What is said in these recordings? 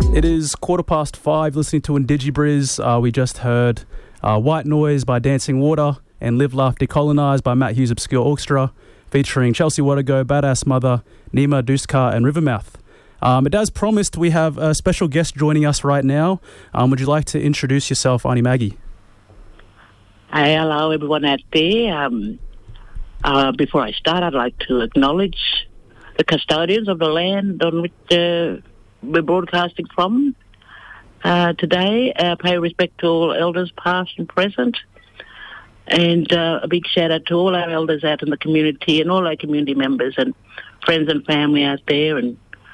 It is 5:15, listening to Indigibriz. We just heard White Noise by Dancing Water and Live Laugh Decolonised by Matt Hughes Obscure Orchestra, featuring Chelsea Watergo, Badass Mother, Nima Duskar and Rivermouth. But as promised, we have a special guest joining us right now. Would you like to introduce yourself, Auntie Maggie? Hi, hello everyone out there. Before I start, I'd like to acknowledge the custodians of the land on which we're broadcasting from today. Pay respect to all elders past and present. And a big shout out to all our elders out in the community and all our community members and friends and family out there. And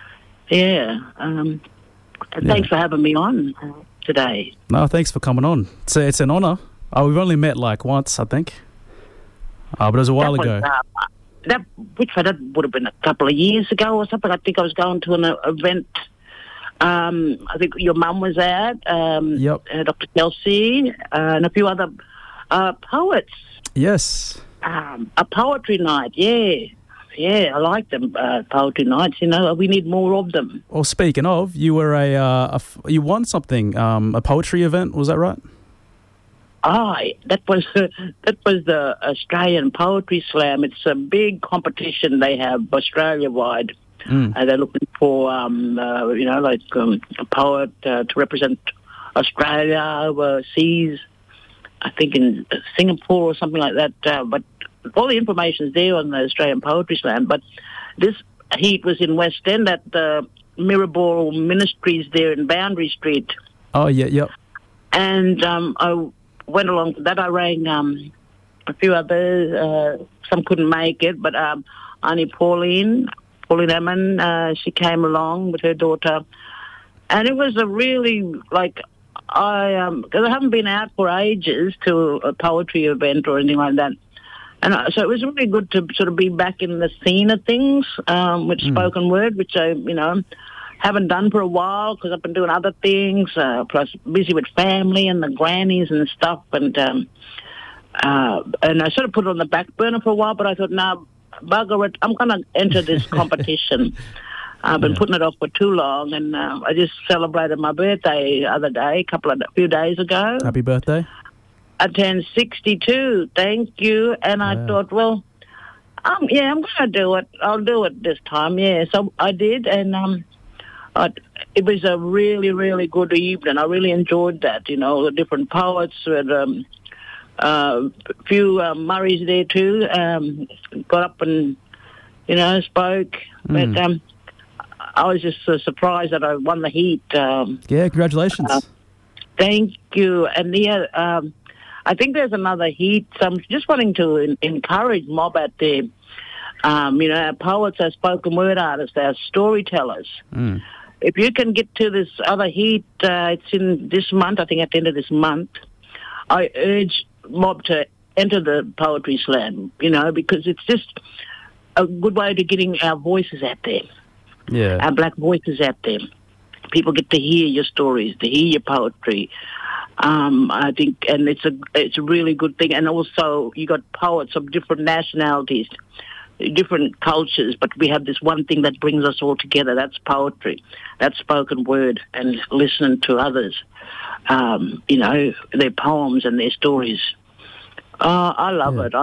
thanks for having me on today. No, thanks for coming on. It's an honour. We've only met like once, I think. But it was a while ago. That would have been a couple of years ago or something. I think I was going to an event. I think your mum was at, Dr. Kelsey, and a few other poets. Yes. A poetry night, yeah. Yeah, I like them, poetry nights. You know, we need more of them. Well, speaking of, you were you won something, a poetry event, was that right? That was the Australian Poetry Slam. It's a big competition they have Australia-wide. They're looking for, a poet to represent Australia overseas, I think in Singapore or something like that. But all the information's there on the Australian Poetry Slam. But this heat was in West End at the Mirabor Ministries there in Boundary Street. Oh, yeah, yep. And I went along to that. I rang a few others. Some couldn't make it, but Auntie Pauline Ammon, she came along with her daughter. And it was a really, because I haven't been out for ages to a poetry event or anything like that. And so it was really good to sort of be back in the scene of things with spoken word, which I, haven't done for a while because I've been doing other things, plus busy with family and the grannies and stuff. And I sort of put it on the back burner for a while, but I thought, no, bugger it, I'm going to enter this competition. I've been putting it off for too long, and I just celebrated my birthday the other day, a few days ago. Happy birthday. I turned 62, thank you. And I thought, well, I'm going to do it. I'll do it this time, yeah. So I did, and it was a really, really good evening. I really enjoyed that, the different poets, with a few Murrays there too, got up and, spoke. But I was just so surprised that I won the heat. Congratulations. Thank you. And I think there's another heat. So I'm just wanting to encourage mob out there. Our poets, our spoken word artists, our storytellers. If you can get to this other heat, it's in this month, I think at the end of this month, I urge mob to enter the Poetry Slam, because it's just a good way to getting our voices out there. Yeah. Our black voices out there. People get to hear your stories, to hear your poetry. I think, and it's a really good thing. And also, you got poets of different nationalities, different cultures, but we have this one thing that brings us all together. That's poetry. That's spoken word and listening to others, their poems and their stories. I love it.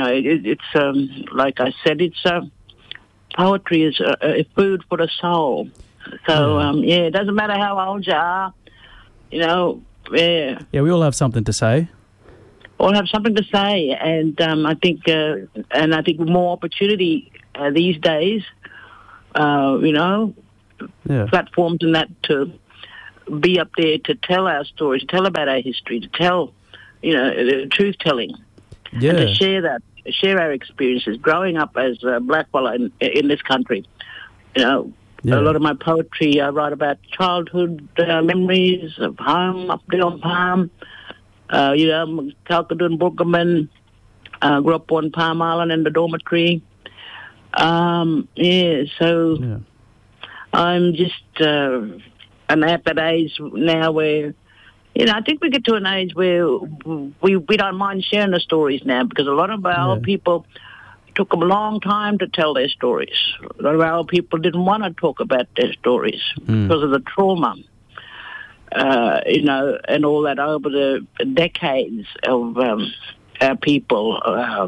It's like I said, it's poetry is a food for the soul. So, it doesn't matter how old you are, Yeah, we all have something to say. All have something to say, and I think more opportunity these days, platforms and that to be up there to tell our stories, to tell about our history, to tell, truth telling, and to share our experiences growing up as a black fella in this country. A lot of my poetry I write about childhood memories of home up there on Palm. Kalkadoon, Brooklyn, grew up on Palm Island in the dormitory. I'm just I'm at that age now where, I think we get to an age where we don't mind sharing the stories now, because a lot of our old people, it took them a long time to tell their stories. A lot of our old people didn't want to talk about their stories because of the trauma. and all that over the decades of our people,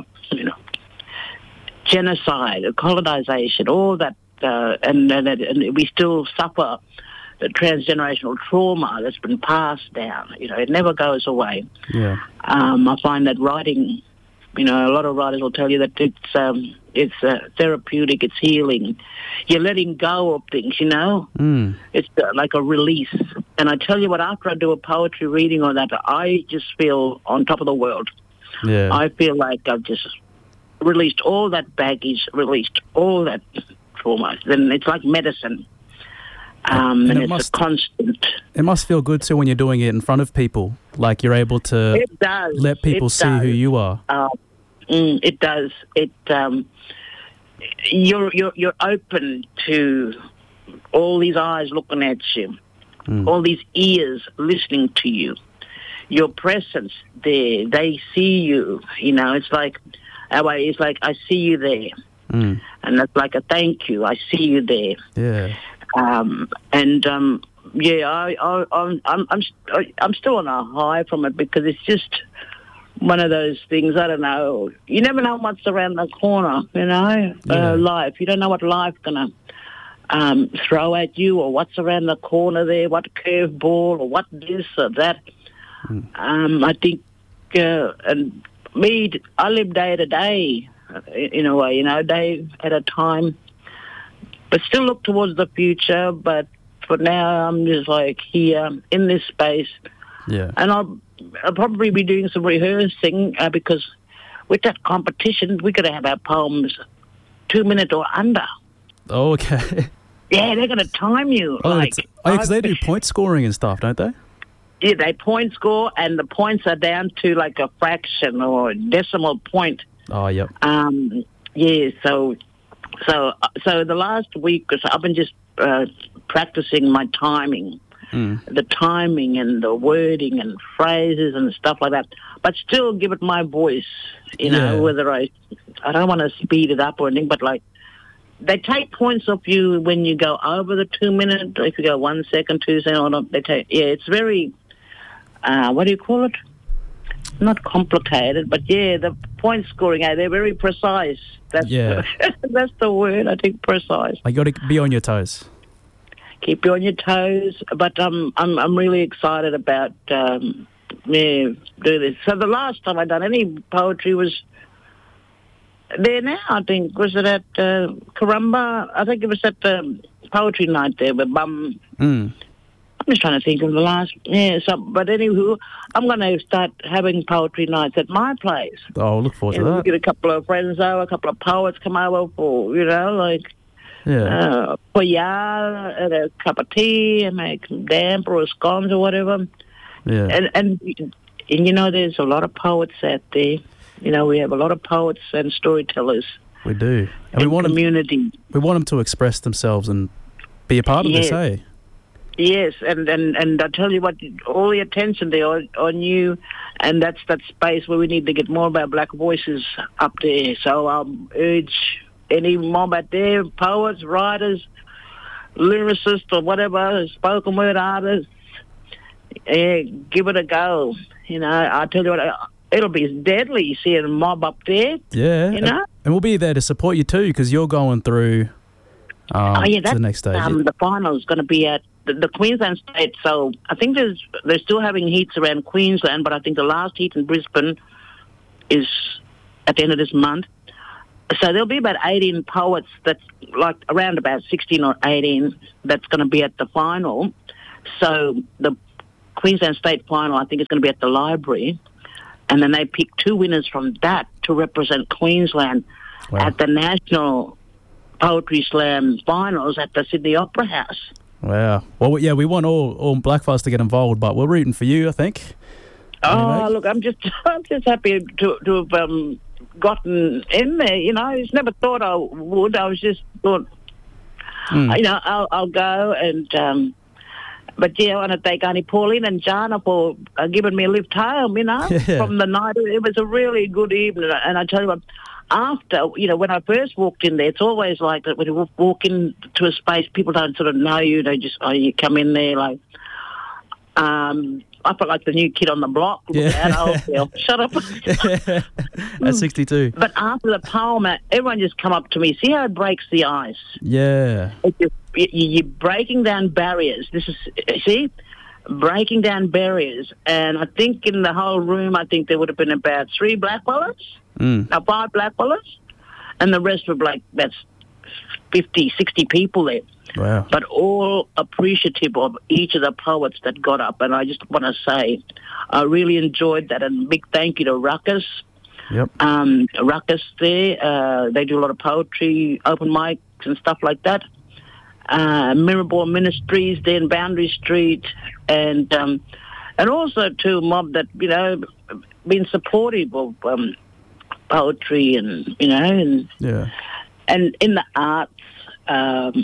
genocide, colonization, all that, and we still suffer the transgenerational trauma that's been passed down. It never goes away. Yeah. I find that writing, a lot of writers will tell you that it's therapeutic, it's healing. You're letting go of things, It's like a release. And I tell you what, after I do a poetry reading or that, I just feel on top of the world. Yeah. I feel like I've just released all that baggage, released all that trauma. Then it's like medicine. And it's a constant. It must feel good too when you're doing it in front of people. Like you're able to let people see who you are. It does. You're open to all these eyes looking at you, all these ears listening to you. Your presence there, they see you. It's like I see you there, and that's like a thank you. I see you there. Yeah. I'm still on a high from it because it's just one of those things. I don't know. You never know what's around the corner. Life. You don't know what life's gonna throw at you, or what's around the corner there. What curveball, or what this or that. I think, and me, I live day to day in a way. Day at a time. But still look towards the future. But for now, I'm just like here in this space. Yeah. And I'll probably be doing some rehearsing because with that competition, we got to have our poems 2 minutes or under. Oh, okay. Yeah, they're going to time you. Because they do point scoring and stuff, don't they? Yeah, they point score, and the points are down to like a fraction or a decimal point. Oh, yep. Yeah, so the last week or so, I've been just practicing my timing, the timing and the wording and phrases and stuff like that. But still give it my voice, whether I don't want to speed it up or anything, but like they take points off you when you go over the 2 minutes. If you go 1 second, 2 seconds, or not, they take. Yeah, it's very. What do you call it? Not complicated, but yeah, the point scoring, they're very precise. That's that's the word, I think, precise. You got to be on your toes. Keep you on your toes, but I'm really excited about do this. So the last time I done any poetry was there now, I think. Was it at Karumba? I think it was at the poetry night there with Bum. I'm just trying to think of the last... but anywho, I'm going to start having poetry nights at my place. Oh, look forward to that. We get a couple of friends over, a couple of poets come over for, for yard, and a cup of tea, and make some damp or scones or whatever. Yeah. And there's a lot of poets out there. We have a lot of poets and storytellers. We do. And we want community. We want them to express themselves and be a part of this, eh? Yes, and I tell you what, all the attention there on you, and that's that space where we need to get more of our black voices up there. So I'll urge any mob out there, poets, writers, lyricists, or whatever, spoken word artists, give it a go. I tell you what, it'll be deadly seeing a mob up there. Yeah, and we'll be there to support you too, because you're going through to the next stage. The final is going to be at the Queensland State, so I think they're still having heats around Queensland, but I think the last heat in Brisbane is at the end of this month. So there'll be about 18 poets, that's like around about 16 or 18 that's going to be at the final. So the Queensland State final, I think, is going to be at the library, and then they pick 2 winners from that to represent Queensland at the National Poetry Slam finals at the Sydney Opera House. Wow. Well, yeah, we want all Blackfires to get involved, but we're rooting for you, I think. Look, I'm just happy to have gotten in there. I just never thought I would. I was just thought, I'll go and. But yeah, I want to thank Auntie Pauline and Jana for giving me a lift home. From the night. It was a really good evening, and I tell you what. After, when I first walked in there, it's always like that when you walk into a space, people don't sort of know you. They just, you come in there like... I felt like the new kid on the block. Look at that old girl. Shut up. At 62. But after the poem, everyone just come up to me. See how it breaks the ice? Yeah. You're breaking down barriers. Breaking down barriers. And I think in the whole room, I think there would have been about 3 blackfellas, 5 blackfellas, and the rest were like, that's 50, 60 people there. Wow. But all appreciative of each of the poets that got up. And I just want to say I really enjoyed that. And big thank you to Ruckus. Yep. Ruckus there. They do a lot of poetry, open mics and stuff like that. Mirrorball Ministries there in Boundary Street. And also to Mob that, been supportive of poetry and, and in the arts. I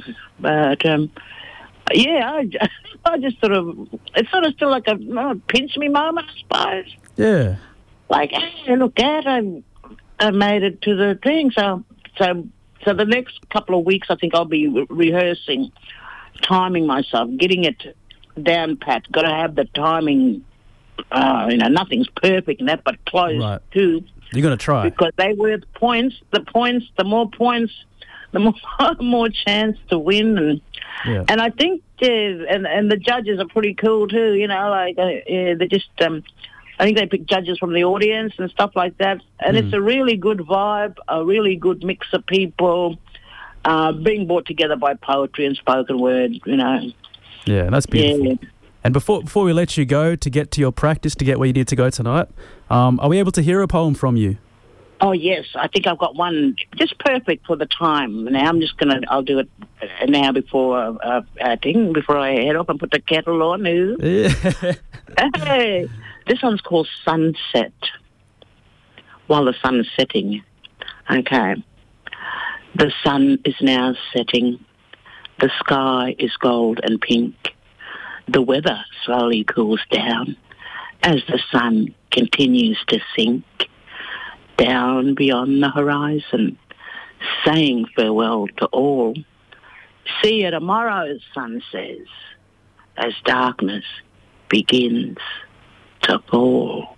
just sort of, it's sort of still like a pinch me moment, I suppose. Yeah. Like, hey, look at I made it to the thing. So the next couple of weeks, I think I'll be rehearsing, timing myself, getting it down pat. Got to have the timing. Nothing's perfect in that, but close too. You're gonna try because they were points. The more points, the more chance to win. And I think and the judges are pretty cool too. They just. I think they pick judges from the audience and stuff like that. And it's a really good vibe, a really good mix of people being brought together by poetry and spoken word, Yeah, that's beautiful. Yeah. And before we let you go to get to your practice, to get where you need to go tonight, are we able to hear a poem from you? Oh, yes. I think I've got one just perfect for the time. Now I'll do it now before I head off and put the kettle on. Yeah. Hey. This one's called Sunset, while the sun is setting. Okay. The sun is now setting. The sky is gold and pink. The weather slowly cools down as the sun continues to sink down beyond the horizon, saying farewell to all. See you tomorrow, sun says, as darkness begins to fall.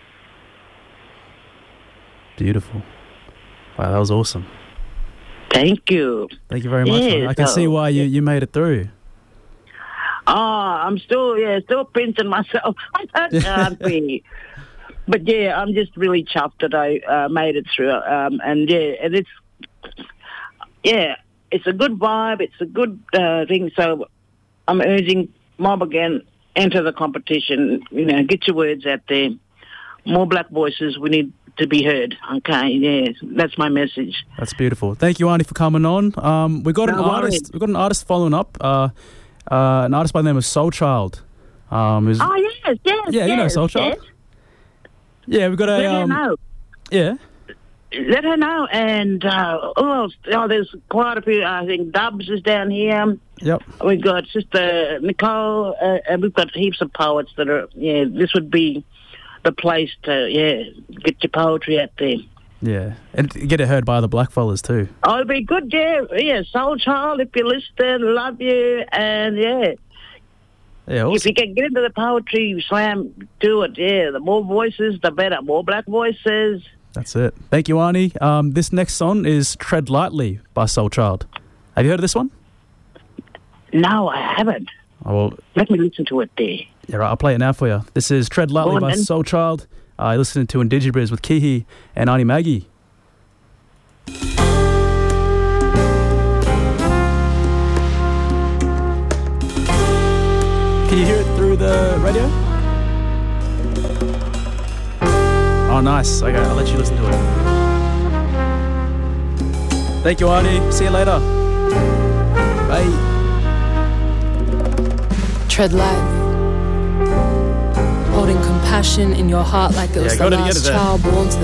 Beautiful. Wow, that was awesome. Thank you. Thank you very much. I can see why you made it through. I'm still pinching myself. I can't be. But I'm just really chuffed that I made it through. It's a good vibe. It's a good thing. So I'm urging Mob again, enter the competition, get your words out there. More black voices, we need to be heard. Okay, yes, that's my message. That's beautiful. Thank you, Auntie, for coming on. We've got an artist following up, an artist by the name of Soul Child. Yes. Yeah, you know Soul Child? Yes. Yeah, we've got Let her know. Yeah. Let her know. And there's quite a few. I think Dubs is down here. Yep. We've got Sister Nicole, and we've got heaps of poets that are. Yeah, this would be the place to get your poetry out there. Yeah, and get it heard by the blackfellas too. Oh, it'll be good. Yeah. Soul Child, if you listen, love you, and awesome. If you can get into the poetry slam, do it. Yeah, the more voices, the better. More black voices. That's it. Thank you, Arnie. This next song is Tread Lightly by Soul Child. Have you heard of this one? No, I haven't. Oh, well, let me listen to it there. Yeah, right. I'll play it now for you. This is Tread Lightly by Soul Child. You're listening to Indigibriz with Kihi and Auntie Maggie. Can you hear it through the radio? Oh, nice. Okay, I'll let you listen to it. Thank you, Arnie. See you later. Bye. Tread lightly, holding compassion in your heart like it was the last child born to the